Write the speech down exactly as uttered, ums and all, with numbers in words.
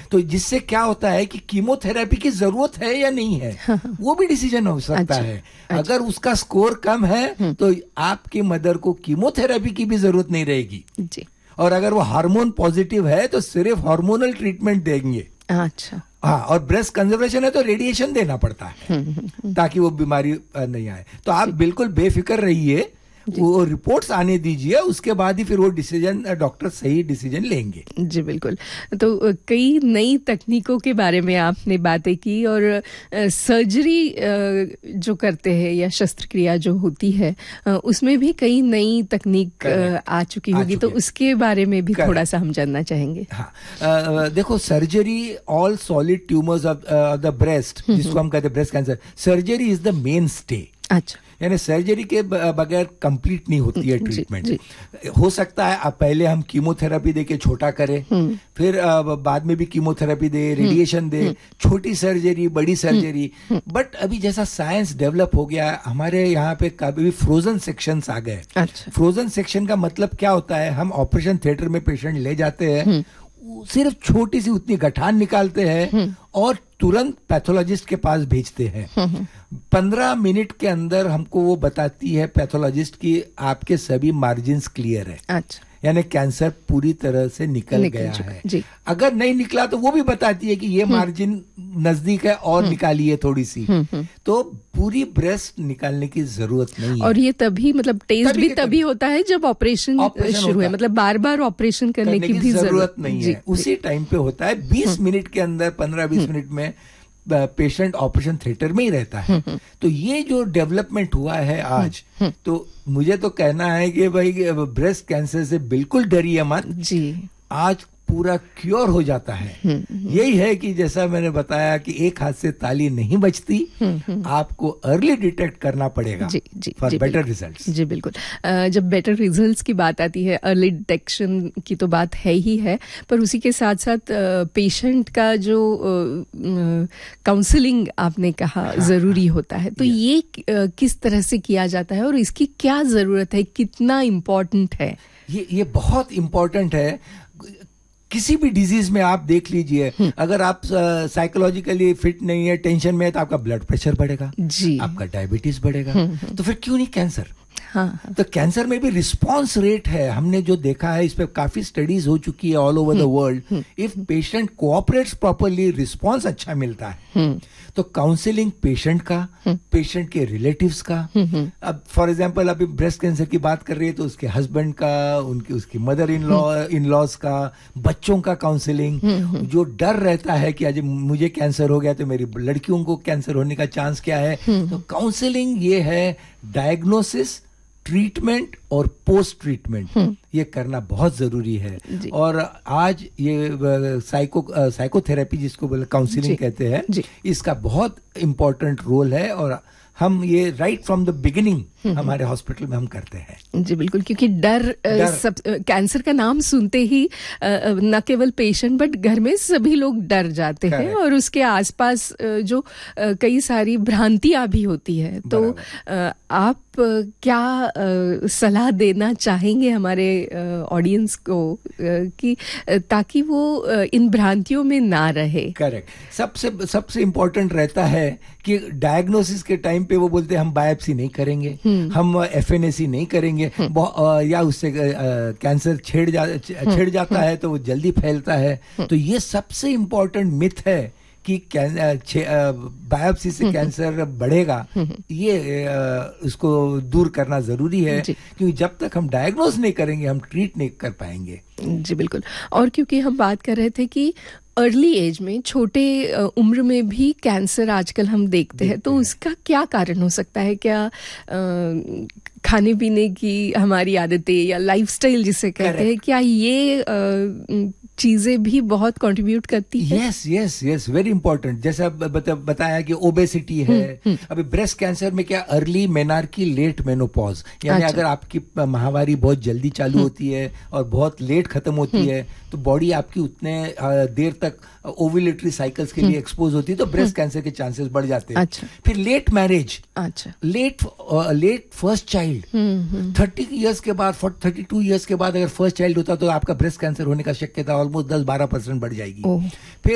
तो जिससे क्या होता है कि कीमोथेरेपी की जरूरत है या नहीं है, वो भी डिसीजन हो सकता अच्छा, है। अच्छा। अगर उसका स्कोर कम है तो आपकी मदर को कीमोथेरेपी की भी जरूरत नहीं रहेगी जी। और अगर वो हार्मोन पॉजिटिव है तो सिर्फ हार्मोनल ट्रीटमेंट देंगे। अच्छा। हाँ, और ब्रेस्ट कंजर्वेशन है तो रेडिएशन देना पड़ता है ताकि वो बीमारी नहीं आए। तो आप बिल्कुल बेफिक्र रहिए, वो रिपोर्ट्स आने दीजिए, उसके बाद ही फिर वो डिसीजन डॉक्टर सही डिसीजन लेंगे। जी बिल्कुल। तो कई नई तकनीकों के बारे में आपने बातें की और सर्जरी जो करते हैं या शस्त्रक्रिया जो होती है उसमें भी कई नई तकनीक आ चुकी होगी, तो उसके बारे में भी थोड़ा सा हम जानना चाहेंगे। हाँ, आ, देखो, surgery all solid tumours of the breast, जिसको हम कहते हैं breast cancer, surgery is the main stay. अच्छा। यानी सर्जरी के बगैर कंप्लीट नहीं होती है ट्रीटमेंट। हो सकता है अब पहले हम कीमोथेरेपी दे के छोटा करें, फिर बाद में भी कीमोथेरेपी दे, रेडिएशन दे, छोटी सर्जरी, बड़ी सर्जरी। बट अभी जैसा साइंस डेवलप हो गया, हमारे यहाँ पे कभी फ्रोजन सेक्शंस आ गए। अच्छा। फ्रोजन सेक्शन का मतलब क्या होता है, हम ऑपरेशन थिएटर में पेशेंट ले जाते हैं, सिर्फ छोटी सी उतनी गठान निकालते हैं और तुरंत पैथोलॉजिस्ट के पास भेजते हैं। पंद्रह मिनट के अंदर हमको वो बताती है पैथोलॉजिस्ट कि आपके सभी मार्जिन्स क्लियर है। अच्छा। यानी कैंसर पूरी तरह से निकल, निकल गया है। जी। अगर नहीं निकला तो वो भी बताती है कि ये मार्जिन नजदीक है और निकालिए थोड़ी सी। तो पूरी ब्रेस्ट निकालने की जरूरत नहीं है। और ये तभी मतलब टेस्ट तभी भी तभी, तभी होता है जब ऑपरेशन शुरू है, मतलब बार बार ऑपरेशन करने, करने की, की भी जरूरत नहीं है, उसी टाइम पे होता है। बीस मिनट के अंदर, पंद्रह बीस मिनट में पेशेंट ऑपरेशन थिएटर में ही रहता है। तो ये जो डेवलपमेंट हुआ है आज, तो मुझे तो कहना है कि भाई ब्रेस्ट कैंसर से बिल्कुल डरिए मत जी। आज पूरा क्योर हो जाता है। यही है कि जैसा मैंने बताया कि एक हाथ से ताली नहीं बजती, आपको अर्ली डिटेक्ट करना पड़ेगा फॉर बेटर रिजल्ट्स। जी बिल्कुल। जब बेटर रिजल्ट्स की बात आती है, अर्ली डिटेक्शन की तो बात है ही है, पर उसी के साथ साथ पेशेंट का जो काउंसलिंग आपने कहा हाँ, जरूरी होता है, तो ये किस तरह से किया जाता है और इसकी क्या जरूरत है, कितना इम्पोर्टेंट है? ये ये बहुत इम्पोर्टेंट है। किसी भी डिजीज में आप देख लीजिए, अगर आप साइकोलॉजिकली फिट नहीं है, टेंशन में है, तो आपका ब्लड प्रेशर बढ़ेगा जी, आपका डायबिटीज बढ़ेगा। तो फिर क्यों नहीं कैंसर? हाँ। तो कैंसर में भी रिस्पांस रेट है, हमने जो देखा है, इस पे काफी स्टडीज हो चुकी है all over the world. If patient कोऑपरेट्स properly, response अच्छा मिलता है। तो काउंसलिंग पेशेंट का, पेशेंट के रिलेटिव्स का, अब फॉर एग्जांपल अभी ब्रेस्ट कैंसर की बात कर रही है तो उसके हस्बैंड का, उनकी उसकी mother in law in laws का, बच्चों का काउंसलिंग। जो डर रहता है कि आज मुझे कैंसर हो गया तो मेरी लड़कियों को कैंसर होने का चांस क्या है, तो काउंसलिंग ये है, डायग्नोसिस, ट्रीटमेंट और पोस्ट ट्रीटमेंट ये करना बहुत जरूरी है। और आज ये साइको साइकोथेरेपी जिसको बोले काउंसलिंग कहते हैं, इसका बहुत इंपॉर्टेंट रोल है और हम ये राइट फ्रॉम द बिगिनिंग हमारे हॉस्पिटल में हम करते हैं। जी बिल्कुल, क्योंकि डर, डर सब कैंसर का नाम सुनते ही न केवल पेशेंट बट घर में सभी लोग डर जाते हैं और उसके आसपास जो कई सारी भ्रांतियां भी होती है। तो आप क्या सलाह देना चाहेंगे हमारे ऑडियंस को कि ताकि वो इन भ्रांतियों में ना रहे? करेक्ट। सबसे सबसे इम्पोर्टेंट रहता है कि डायग्नोसिस के टाइम पे वो बोलते हैं हम बायोप्सी नहीं करेंगे, हम एफएनएसी नहीं करेंगे, या उससे कैंसर छेड़ जा छेड़ जाता है तो वो जल्दी फैलता है। तो ये सबसे इम्पोर्टेंट मिथ है कि बायोप्सी से कैंसर बढ़ेगा, ये उसको दूर करना जरूरी है, क्योंकि जब तक हम डायग्नोज नहीं करेंगे हम ट्रीट नहीं कर पाएंगे। जी बिल्कुल। और क्योंकि हम बात कर रहे थे कि अर्ली एज में, छोटे उम्र में भी कैंसर आजकल हम देखते हैं, तो उसका क्या कारण हो सकता है? क्या आ, खाने पीने की हमारी आदतें या लाइफस्टाइल जिसे कहते हैं, क्या ये आ, चीजें भी बहुत कंट्रीब्यूट करती है? Yes yes yes, very important. जैसा बता, बताया कि ओबेसिटी है। अभी ब्रेस्ट कैंसर में क्या, अर्ली मेनार्की, लेट मेनोपॉज, यानी अच्छा। अगर आपकी माहवारी बहुत जल्दी चालू होती है और बहुत लेट खत्म होती है तो बॉडी आपकी उतने देर तक ओव्यूलेटरी साइकिल्स के लिए एक्सपोज होती है, तो ब्रेस्ट कैंसर के चांसेस बढ़ जाते हैं। अच्छा। फिर लेट मैरिज, अच्छा, late let first child, thirty years के बाद, थर्टी टू इयर्स के बाद अगर फर्स्ट चाइल्ड होता तो आपका ब्रेस्ट कैंसर होने का शक्यता ऑलमोस्ट दस बारह परसेंट बढ़ जाएगी। फिर